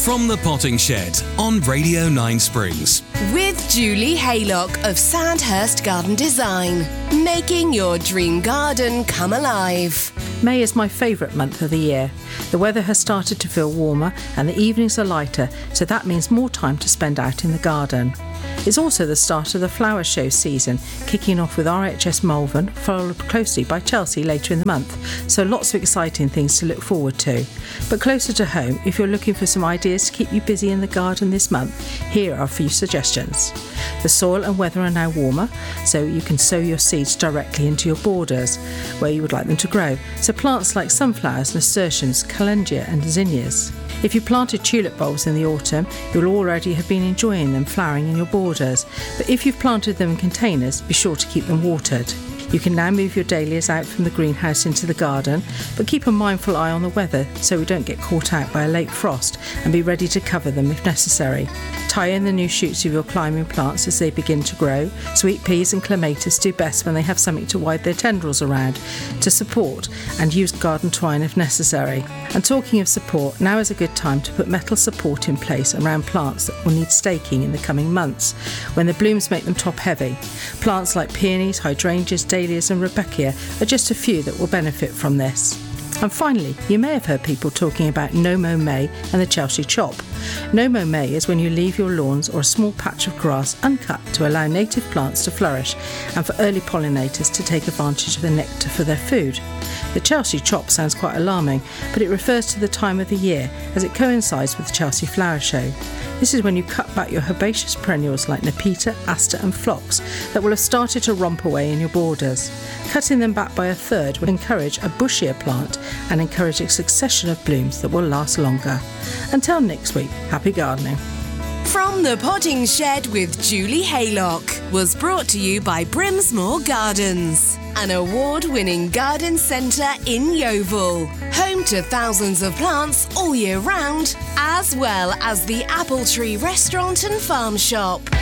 From the Potting Shed on Radio 9 Springs. With Julie Haylock of Sandhurst Garden Design. Making your dream garden come alive. May is my favourite month of the year. The weather has started to feel warmer and the evenings are lighter, so that means more time to spend out in the garden. It's also the start of the flower show season, kicking off with RHS Malvern, followed closely by Chelsea later in the month, so lots of exciting things to look forward to. But closer to home, if you're looking for some ideas to keep you busy in the garden this month, here are a few suggestions. The soil and weather are now warmer, so you can sow your seeds directly into your borders, where you would like them to grow, so plants like sunflowers, nasturtiums, calendula and zinnias. If you planted tulip bulbs in the autumn, you'll already have been enjoying them flowering in your borders, but if you've planted them in containers, be sure to keep them watered. You can now move your dahlias out from the greenhouse into the garden, but keep a mindful eye on the weather so we don't get caught out by a late frost, and be ready to cover them if necessary. Tie in the new shoots of your climbing plants as they begin to grow. Sweet peas and clematis do best when they have something to wide their tendrils around to support, and use garden twine if necessary. And talking of support, now is a good time to put metal support in place around plants that will need staking in the coming months, when the blooms make them top heavy. Plants like peonies, hydrangeas, dahlias and rudbeckia are just a few that will benefit from this. And finally, you may have heard people talking about No Mow May and the Chelsea Chop. No Mow May is when you leave your lawns or a small patch of grass uncut to allow native plants to flourish and for early pollinators to take advantage of the nectar for their food. The Chelsea Chop sounds quite alarming, but it refers to the time of the year as it coincides with the Chelsea Flower Show. This is when you cut back your herbaceous perennials like Nepeta, Aster and Phlox that will have started to romp away in your borders. Cutting them back by a third will encourage a bushier plant and encourage a succession of blooms that will last longer. Until next week, happy gardening. From the Potting Shed with Julie Haylock was brought to you by Brimsmore Gardens, an award-winning garden centre in Yeovil, home to thousands of plants all year round, as well as the Apple Tree Restaurant and Farm Shop.